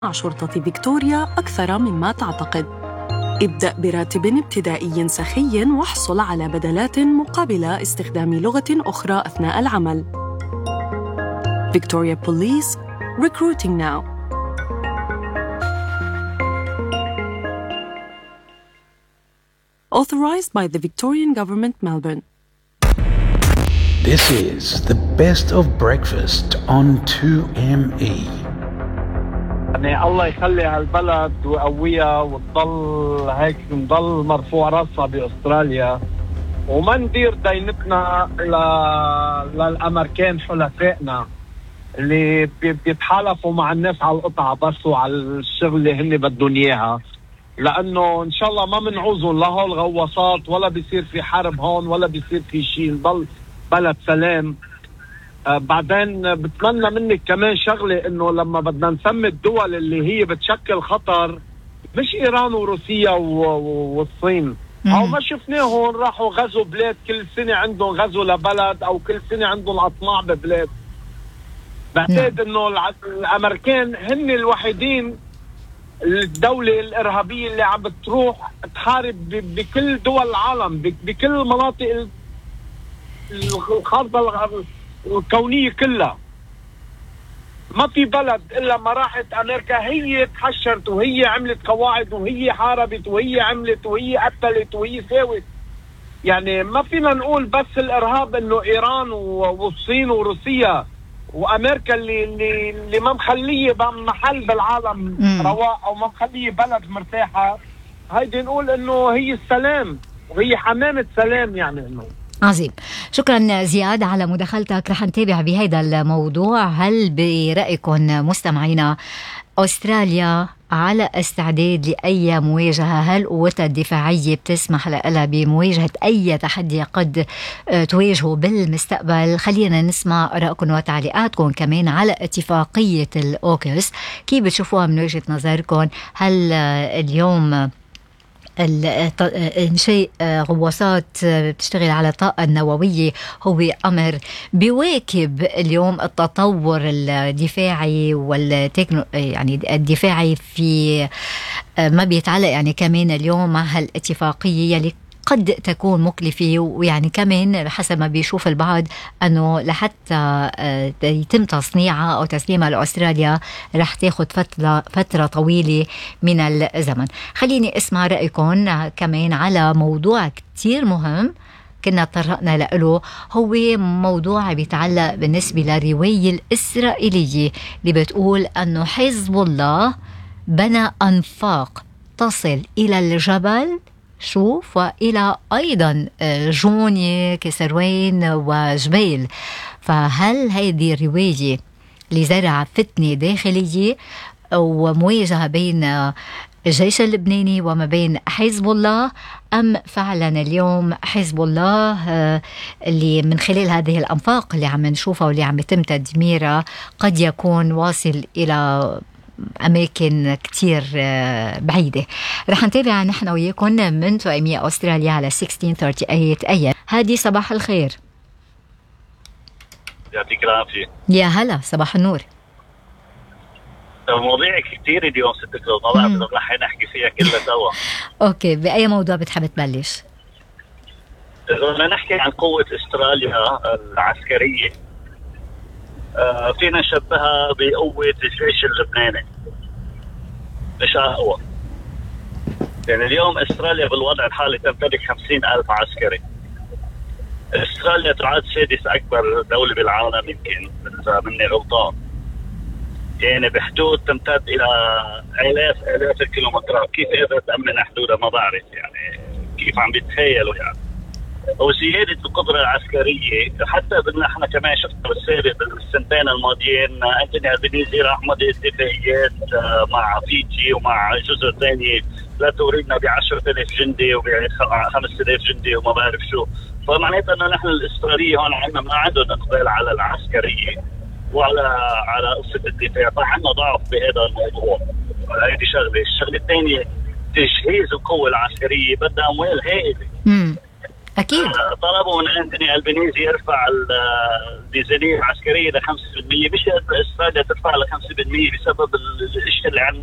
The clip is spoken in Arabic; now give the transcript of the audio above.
مع شرطة فيكتوريا أكثر مما تعتقد. ابدأ براتب ابتدائي سخي واحصل على بدلات مقابل استخدام لغة أخرى أثناء العمل. Victoria Police, recruiting now. Authorized by the Victorian Government, Melbourne. This is the best of breakfast on 2ME. يعني الله يخلي هالبلد ويقويها وتضل هيك نضل مرفوع راسها بأستراليا وما ندير دينتنا للأمريكان حلفائنا اللي بيتحالفوا مع الناس على القطعة بس وعلى الشغل اللي هن بدهم إياها، لأنه إن شاء الله ما منعوزهم لا هول غواصات ولا بيصير في حرب هون ولا بيصير في شيء، نضل بلد سلام. بعدين بتمنى منك كمان شغلة إنه لما بدنا نسمي الدول اللي هي بتشكل خطر مش إيران وروسيا والصين أو ما شفناهم راحوا غزوا بلاد، كل سنة عندهم غزو لبلد أو كل سنة عندهم أطماع ببلاد. بعتقد إنه الأمريكان هن الوحيدين الدولة الإرهابية اللي عم بتروح تحارب بكل دول العالم، بكل مناطق الخارطة الكونية كلها. ما في بلد إلا ما راحت أمريكا هي تحشرت وهي عملت قواعد وهي حاربت وهي عملت وهي قتلت وهي ساوت. يعني ما فينا نقول بس الإرهاب إنه إيران والصين وروسيا وأمريكا اللي ما مخليه محل بالعالم رواق أو ما مخليه بلد مرتاحة. هيدي نقول إنه هي السلام وهي حمامة سلام. يعني إنه عظيم. شكرا زياد على مداخلتك. رح نتابع بهذا الموضوع. هل برأيكم مستمعينا أستراليا على استعداد لأي مواجهة؟ هل قوتها الدفاعية بتسمح لها بمواجهة أي تحدي قد تواجهه بالمستقبل؟ خلينا نسمع آرائكم وتعليقاتكم كمان على اتفاقية الأوكس. كيف بتشوفوها من وجهة نظركم؟ هل اليوم إنشاء غواصات بتشتغل على الطاقة النووية هو أمر بيواكب اليوم التطور الدفاعي يعني الدفاعي في ما بيتعلق يعني كمان اليوم مع هالاتفاقية اللي قد تكون مكلفة، ويعني كمان حسب ما بيشوف البعض أنه لحتى يتم تصنيعها أو تسليمها لأستراليا رح تاخد فترة طويلة من الزمن. خليني اسمع رأيكم كمان على موضوع كتير مهم كنا طرقنا له، هو موضوع بيتعلق بالنسبة للرواية الإسرائيلية اللي بتقول أنه حزب الله بنى أنفاق تصل إلى الجبل وإلى أيضا جوني كسروين وجبيل. فهل هذه الرواية لزرع فتنة داخلية ومواجهة بين الجيش اللبناني وما بين حزب الله، أم فعلا اليوم حزب الله اللي من خلال هذه الأنفاق اللي عم نشوفها واللي عم يتم تدميرها قد يكون واصل إلى أماكن كتير بعيدة؟ رح نتابع نحن وياكم من 2ME أستراليا على 1638 أيام. هادي صباح الخير. يعطيك العافية. يا هلا صباح النور. مواضيع كتير اليوم ستة طبعا رح نحكي فيها كلها سوا. أوكي، بأي موضوع بتحب تبلش؟ بدنا نحكي عن قوة استراليا العسكرية. فينا نشبهها بقوة الجيش اللبناني مش أقوى. يعني اليوم استراليا بالوضع الحالي تمتلك 50,000 عسكري. استراليا تعد سادس أكبر دولة بالعالم يمكن إذا مني غلطان، يعني بحدود تمتد إلى آلاف الكيلومترات. كيف قدرت تأمن حدودها ما بعرف، يعني كيف عم بيتخيلوا يعني. وزيادة القدرة العسكرية حتى بدنا احنا كمان شفنا بالسابق بالسنتين الماضيين أنتوني ألبانيزي راح مضي اتفاقيات مع فيجي ومع جزر ثاني لا توريدنا ب10,000 جندي وب5,000 جندي وما بعرف شو. فمعناتها انه نحن الاسترالية هون عندنا ما عندهم اقبال على العسكرية على قصة الدفاع، فعندنا ضعف بهذا الموضوع. هذه شغلة. الشغلة الثانية تجهيز القوة العسكرية بدها أموال هائلة. أكيد. طلبوا من أنتوني ألبانيزي يرفع الميزانية العسكرية ل 5%، مش أستراليا ترفع ل 5% بسبب الشيء اللي عندنا